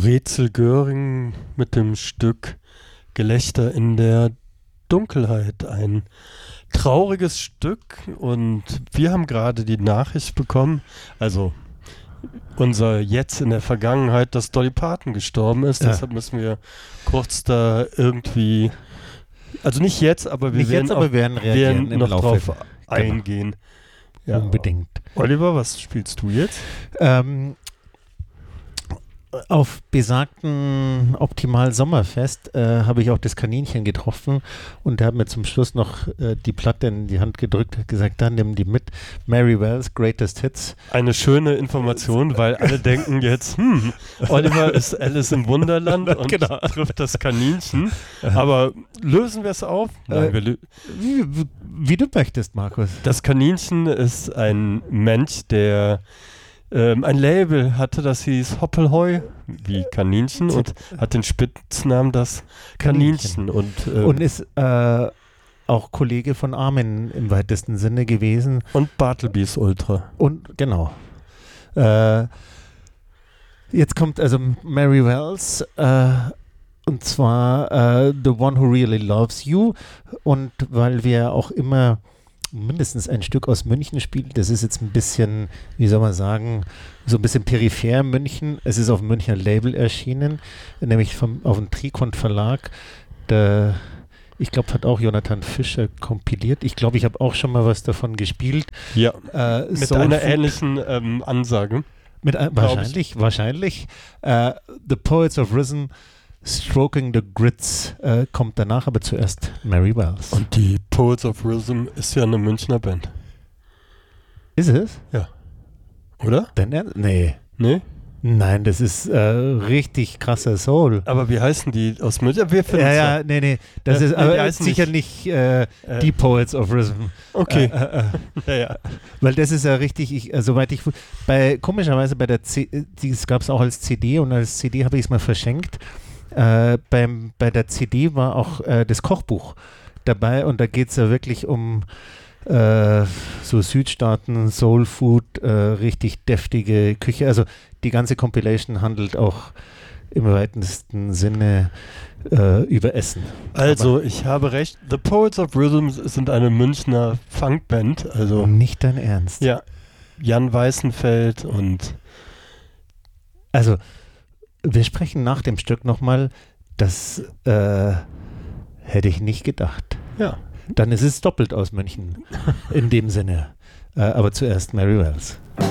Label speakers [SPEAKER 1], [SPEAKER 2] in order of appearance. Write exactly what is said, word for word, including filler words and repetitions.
[SPEAKER 1] Rätsel Göring mit dem Stück Gelächter in der Dunkelheit. Ein trauriges Stück und wir haben gerade die Nachricht bekommen, also unser Jetzt in der Vergangenheit, dass Dolly Parton gestorben ist. Ja. Deshalb müssen wir kurz da irgendwie, also nicht jetzt, aber wir
[SPEAKER 2] nicht
[SPEAKER 1] werden,
[SPEAKER 2] jetzt, aber
[SPEAKER 1] auf,
[SPEAKER 2] werden, reagieren
[SPEAKER 1] werden noch
[SPEAKER 2] Laufe.
[SPEAKER 1] drauf eingehen.
[SPEAKER 2] Genau. Ja. Unbedingt.
[SPEAKER 1] Oliver, was spielst du jetzt?
[SPEAKER 2] Ähm, auf besagten Optimal Sommerfest äh, habe ich auch das Kaninchen getroffen und der hat mir zum Schluss noch äh, die Platte in die Hand gedrückt, hat gesagt, dann nimm die mit. Mary Wells Greatest Hits.
[SPEAKER 1] Eine schöne Information, weil alle denken jetzt, hm, Oliver ist Alice im Wunderland und genau. trifft das Kaninchen. Aber lösen wir es auf? Nein,
[SPEAKER 2] äh,
[SPEAKER 1] wir lö-
[SPEAKER 2] wie, wie du möchtest, Markus.
[SPEAKER 1] Das Kaninchen ist ein Mensch, der Ähm, ein Label hatte, das hieß Hoppelheu, wie Kaninchen, und hat den Spitznamen das Kaninchen.
[SPEAKER 2] Kaninchen. Und,
[SPEAKER 1] äh,
[SPEAKER 2] und ist äh, auch Kollege von Armin im weitesten Sinne gewesen.
[SPEAKER 1] Und Bartleby's Ultra.
[SPEAKER 2] Und genau. Äh, jetzt kommt also Mary Wells, äh, und zwar äh, The One Who Really Loves You. Und weil wir auch immer mindestens ein Stück aus München spielt. Das ist jetzt ein bisschen, wie soll man sagen, so ein bisschen peripher München. Es ist auf dem Münchner Label erschienen, nämlich vom, auf dem Trikont Verlag. Der, ich glaube, hat auch Jonathan Fischer kompiliert. Ich glaube, ich habe auch schon mal was davon gespielt.
[SPEAKER 1] Ja,
[SPEAKER 2] äh,
[SPEAKER 1] mit
[SPEAKER 2] Soul
[SPEAKER 1] einer
[SPEAKER 2] Food.
[SPEAKER 1] ähnlichen ähm, Ansage.
[SPEAKER 2] Mit, äh, wahrscheinlich, wahrscheinlich. Uh, The Poets of Risen, Stroking the Grits äh, kommt danach, aber zuerst Mary Wells.
[SPEAKER 1] Und die Poets of Rhythm ist ja eine Münchner Band.
[SPEAKER 2] Ist es?
[SPEAKER 1] Ja. Oder?
[SPEAKER 2] Denn er, nee.
[SPEAKER 1] Nee?
[SPEAKER 2] Nein, das ist äh, richtig krasser Soul.
[SPEAKER 1] Aber wie heißen die aus München? Wir
[SPEAKER 2] ja, ja, nee, nee. Das
[SPEAKER 1] ja,
[SPEAKER 2] ist
[SPEAKER 1] nee,
[SPEAKER 2] aber sicher nicht, nicht äh, äh, die Poets of Rhythm.
[SPEAKER 1] Okay.
[SPEAKER 2] Äh, äh,
[SPEAKER 1] ja, ja.
[SPEAKER 2] Weil das ist ja richtig, ich, äh, soweit ich, bei, komischerweise bei der C D, das gab es auch als C D und als C D habe ich es mal verschenkt. Äh, beim, bei der C D war auch äh, das Kochbuch dabei und da geht es ja wirklich um äh, so Südstaaten, Soul Food, äh, richtig deftige Küche. Also die ganze Compilation handelt auch im weitesten Sinne äh, über Essen.
[SPEAKER 1] Also
[SPEAKER 2] Aber
[SPEAKER 1] ich habe recht, The Poets of Rhythm sind eine Münchner Funkband. Also
[SPEAKER 2] nicht dein Ernst.
[SPEAKER 1] Ja, Jan Weißenfeld und
[SPEAKER 2] also wir sprechen nach dem Stück nochmal, das äh, hätte ich nicht gedacht.
[SPEAKER 1] Ja.
[SPEAKER 2] Dann ist es doppelt aus München in dem Sinne. Äh, aber zuerst Mary Wells.